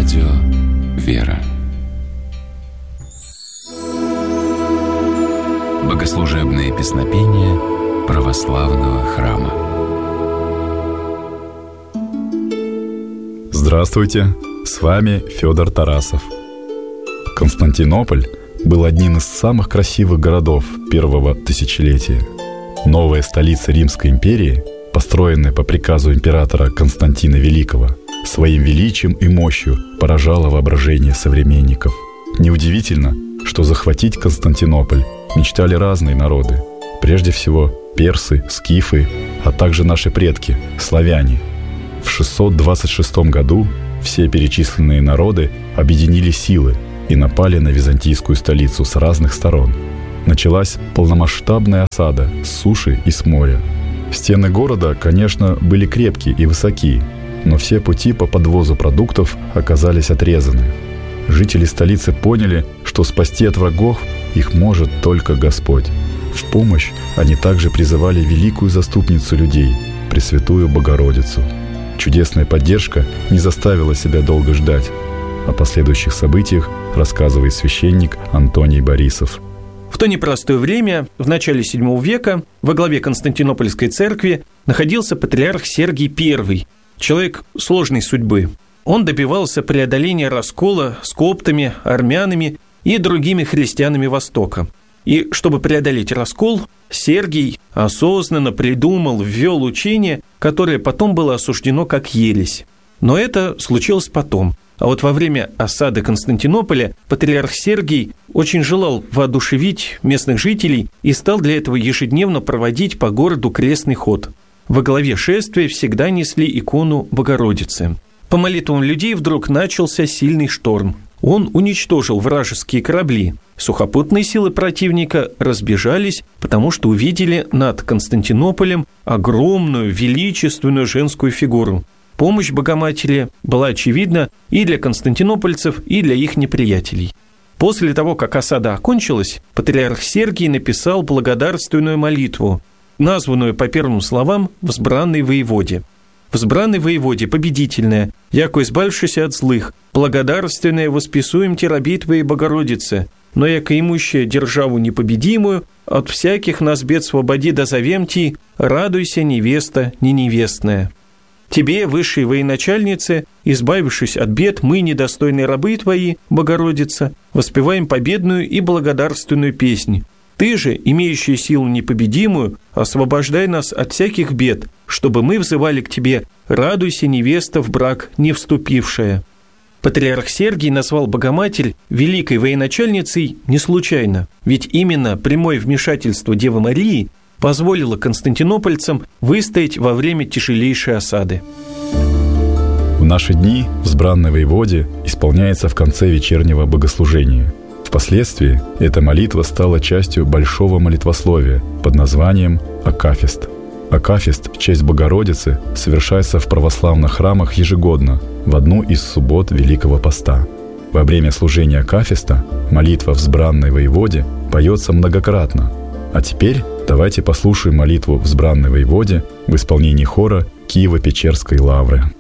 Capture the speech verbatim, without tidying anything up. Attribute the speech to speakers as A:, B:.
A: Радио «Вера». Богослужебные песнопения православного храма.
B: Здравствуйте, с вами Федор Тарасов. Константинополь был одним из самых красивых городов первого тысячелетия. Новая столица Римской империи, построенная по приказу императора Константина Великого, своим величием и мощью поражала воображение современников. Неудивительно, что захватить Константинополь мечтали разные народы. Прежде всего, персы, скифы, а также наши предки, славяне. В шестьсот двадцать шестом году все перечисленные народы объединили силы и напали на византийскую столицу с разных сторон. Началась полномасштабная осада с суши и с моря. Стены города, конечно, были крепкие и высокие, но все пути по подвозу продуктов оказались отрезаны. Жители столицы поняли, что спасти от врагов их может только Господь. В помощь они также призывали великую заступницу людей, Пресвятую Богородицу. Чудесная поддержка не заставила себя долго ждать. О последующих событиях рассказывает священник Антоний Борисов.
C: В то непростое время, в начале седьмого века, во главе Константинопольской церкви находился патриарх Сергий Первый, человек сложной судьбы. Он добивался преодоления раскола с коптами, армянами и другими христианами Востока. И чтобы преодолеть раскол, Сергий осознанно придумал, ввел учение, которое потом было осуждено как ересь. Но это случилось потом. А вот во время осады Константинополя патриарх Сергий очень желал воодушевить местных жителей и стал для этого ежедневно проводить по городу крестный ход. Во главе шествия всегда несли икону Богородицы. По молитвам людей вдруг начался сильный шторм. Он уничтожил вражеские корабли. Сухопутные силы противника разбежались, потому что увидели над Константинополем огромную, величественную женскую фигуру. Помощь Богоматери была очевидна и для константинопольцев, и для их неприятелей. После того, как осада окончилась, патриарх Сергий написал благодарственную молитву, названную по первым словам «Взбранный воеводе». «Взбранный воеводе, победительная, яко избавившийся от злых, благодарственная восписуем те раби Твоей Богородице, но яко имущая державу непобедимую, от всяких нас бед свободи дозовем Ти, радуйся, невеста не невестная. Тебе, высшей военачальнице, избавившись от бед, мы, недостойные рабы Твои, Богородица, воспеваем победную и благодарственную песнь. Ты же, имеющая силу непобедимую, освобождай нас от всяких бед, чтобы мы взывали к Тебе, радуйся, невеста в брак не вступившая». Патриарх Сергий назвал Богоматерь великой военачальницей не случайно, ведь именно прямое вмешательство Девы Марии позволило константинопольцам выстоять во время тяжелейшей осады.
B: В наши дни «Взбранный воеводе» исполняется в конце вечернего богослужения. Впоследствии эта молитва стала частью большого молитвословия под названием «Акафист». Акафист в честь Богородицы совершается в православных храмах ежегодно в одну из суббот Великого Поста. Во время служения Акафиста молитва «Взбранный воеводе» поется многократно. А теперь давайте послушаем молитву «Взбранный воеводе» в исполнении хора Киево-Печерской лавры.